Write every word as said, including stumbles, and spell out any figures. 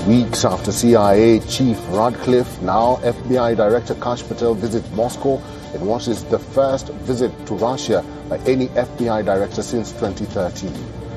Weeks after C I A Chief Radcliffe, now F B I Director Kash Patel visits Moscow, it was the first visit to Russia by any F B I director since twenty thirteen.